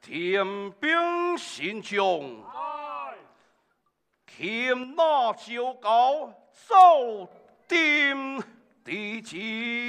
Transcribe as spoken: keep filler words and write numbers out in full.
天兵行将，擒拿就高，奏定敌情。